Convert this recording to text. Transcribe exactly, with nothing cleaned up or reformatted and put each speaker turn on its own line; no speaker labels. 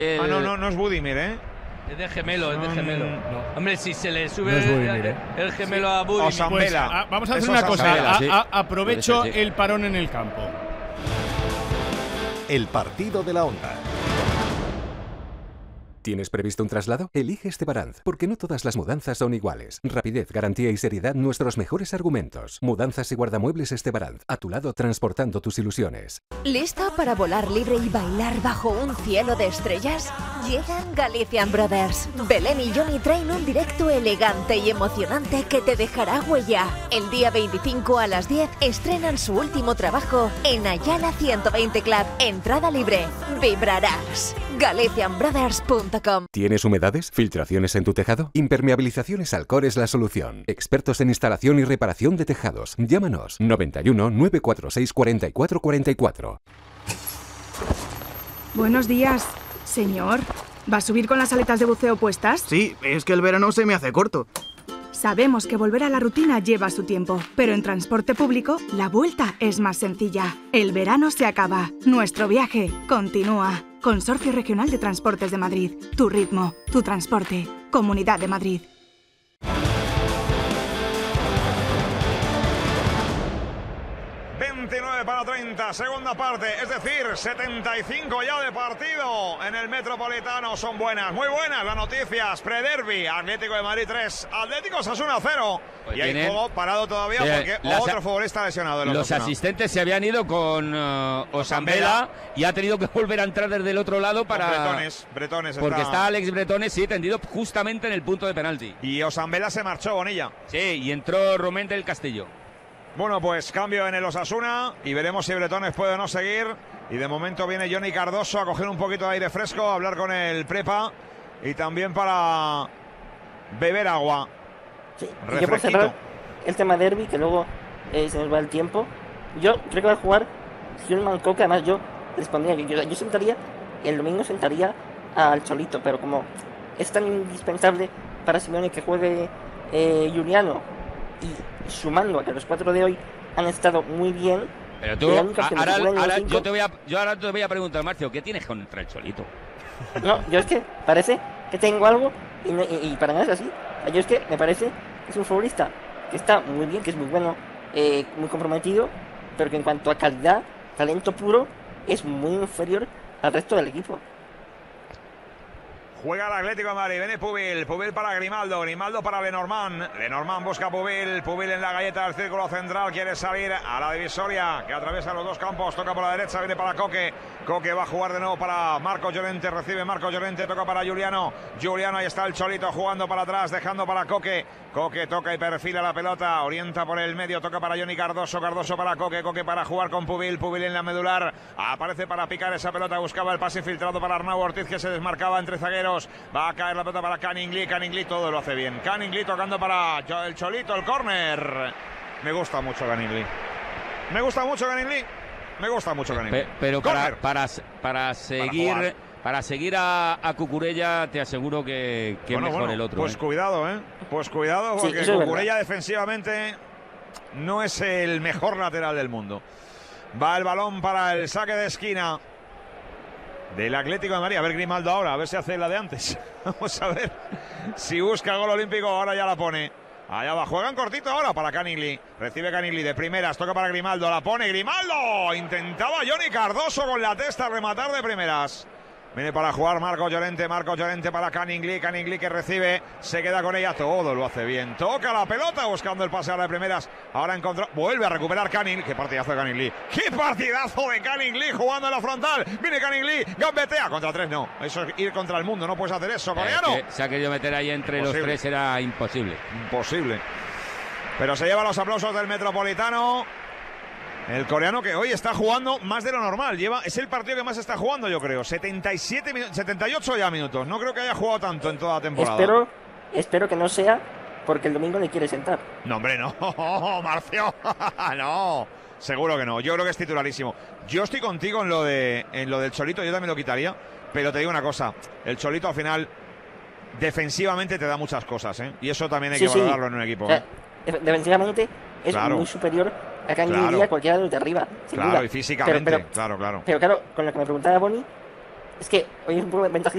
El...
Ah, no, no, no es Budimir, ¿eh?
Es de gemelo, es de gemelo.
No.
Hombre, si se le sube
No es Budimir,
el,
¿eh?
el gemelo a Budimir.
Osambela.
Pues, a, vamos a hacer
Eso
una
es
cosa.
Osambela,
A-
sí.
a- aprovecho
Puede ser, sí.
el parón en el campo.
El partido de la Onda.
¿Tienes previsto un traslado? Elige Estebaranz, porque no todas las mudanzas son iguales. Rapidez, garantía y seriedad, nuestros mejores argumentos. Mudanzas y guardamuebles Estebaranz, a tu lado transportando tus ilusiones.
¿Lista para volar libre y bailar bajo un cielo de estrellas? Llegan Galician Brothers. Belén y Johnny traen un directo elegante y emocionante que te dejará huella. El día veinticinco a las diez estrenan su último trabajo en Ayala ciento veinte Club. Entrada libre. Vibrarás. Galician Brothers punto com.
¿Tienes humedades? ¿Filtraciones en tu tejado? Impermeabilizaciones Alcor es la solución. Expertos en instalación y reparación de tejados. Llámanos noventa y uno, nueve cuatro seis, cuarenta y cuatro cuarenta y cuatro.
Buenos días, señor. ¿Va a subir con las aletas de buceo puestas?
Sí, es que el verano se me hace corto.
Sabemos que volver a la rutina lleva su tiempo, pero en transporte público la vuelta es más sencilla. El verano se acaba, nuestro viaje continúa. Consorcio Regional de Transportes de Madrid. Tu ritmo, tu transporte. Comunidad de Madrid.
veintinueve para treinta, segunda parte, es decir, setenta y cinco ya de partido en el Metropolitano. Son buenas, muy buenas las noticias. Prederby, Atlético de Madrid tres, Atlético Osasuna cero.
Pues
y hay
tienen...
juego parado todavía
sí,
porque
las...
otro futbolista lesionado. De los
los
Osasuna.
asistentes se habían ido con uh, Osambela y ha tenido que volver a entrar desde el otro lado para...
Bretones, Bretones
porque
está...
está Alex Bretones, sí, tendido justamente en el punto de penalti.
Y Osambela se marchó, Bonilla.
Sí, y entró Romén del Castillo.
Bueno, pues cambio en el Osasuna y veremos si Bretones puede o no seguir. Y de momento viene Johnny Cardoso a coger un poquito de aire fresco, a hablar con el Prepa y también para beber agua.
Sí, yo por cerrar el tema derbi, que luego eh, se nos va el tiempo. Yo creo que va a jugar Gilman Coque. Además, yo respondía que yo, yo sentaría, el domingo sentaría al Cholito, pero como es tan indispensable para Simeone que juegue eh, Juliano, y sumando a que los cuatro de hoy han estado muy bien.
Pero tú, ahora, ahora yo, te voy a, yo ahora te voy a preguntar, Marcio, ¿qué tienes contra el Cholito?
No, yo es que parece que tengo algo y, y, y para nada es así. Yo es que me parece que es un futbolista que está muy bien, que es muy bueno, eh, muy comprometido, pero que en cuanto a calidad, talento puro, es muy inferior al resto del equipo.
Juega el Atlético de Madrid, viene Pubil, Pubil para Grimaldo, Grimaldo para Lenormand, Lenormand busca a Pubil, Pubil en la galleta del círculo central, quiere salir a la divisoria que atraviesa los dos campos, toca por la derecha, viene para Coque, Coque va a jugar de nuevo para Marco Llorente, recibe Marco Llorente, toca para Juliano, Juliano, ahí está el Cholito jugando para atrás, dejando para Coque, Coque toca y perfila la pelota, orienta por el medio, toca para Johnny Cardoso, Cardoso para Coque, Coque para jugar con Pubil, Pubil en la medular, aparece para picar esa pelota, buscaba el pase filtrado para Arnau Ortiz que se desmarcaba entre zagueros. Va a caer la pelota para Canning Lee, Canning Lee todo lo hace bien. Canning Lee tocando para el Cholito, el córner. Me gusta mucho Canning Lee. Me gusta mucho Canning Lee. Me gusta mucho Canning Lee.
Pero para, para, para seguir para, para seguir a, a Cucurella te aseguro que, que bueno, mejor bueno, el otro.
Pues
¿eh? cuidado,
¿eh? Pues cuidado porque sí, Cucurella defensivamente no es el mejor lateral del mundo. Va el balón para el saque de esquina del Atlético de Madrid. A ver Grimaldo ahora, a ver si hace la de antes. Vamos a ver si busca el gol olímpico. Ahora ya la pone. Allá va, juegan cortito ahora para Canning Lee. Recibe Canning Lee de primeras, toca para Grimaldo, la pone Grimaldo. Intentaba Johnny Cardoso con la testa rematar de primeras. Viene para jugar Marco Llorente, Marco Llorente para Canning Lee, Canning Lee que recibe, se queda con ella, todo lo hace bien. Toca la pelota buscando el pase ahora de primeras. Ahora encontró, vuelve a recuperar Canning. Qué partidazo de Canning Lee. Qué partidazo de Canning Lee jugando en la frontal. Viene Canning Lee, gambetea contra tres, no. Eso es ir contra el mundo, no puedes hacer eso, coreano.
Eh, se ha querido meter ahí entre imposible. Los tres, era imposible.
Imposible. Pero se lleva los aplausos del Metropolitano. El coreano que hoy está jugando más de lo normal. Lleva, es el partido que más está jugando, yo creo. setenta y siete minutos, setenta y ocho ya minutos. No creo que haya jugado tanto en toda la temporada.
Espero, espero que no sea porque el domingo le quiere sentar.
No, hombre, no. Marcio. No. Seguro que no. Yo creo que es titularísimo. Yo estoy contigo en lo de en lo del Cholito. Yo también lo quitaría. Pero te digo una cosa. El Cholito al final defensivamente te da muchas cosas, ¿eh? Y eso también hay
sí,
que valorarlo
sí.
en un equipo.
O sea,
¿eh?
Defensivamente es
claro.
muy superior a Canning Lee
claro.
a cualquiera de los de arriba. Sin
claro,
duda.
y físicamente.
Pero, pero,
claro, claro.
Pero claro, con lo que me preguntaba Boni, es que hoy es un poco ventajista